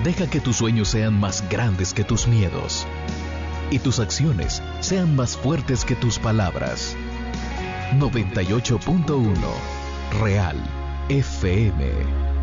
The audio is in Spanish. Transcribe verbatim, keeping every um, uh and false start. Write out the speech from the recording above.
Deja que tus sueños sean más grandes que tus miedos y tus acciones sean más fuertes que tus palabras. noventa y ocho punto uno Real F M.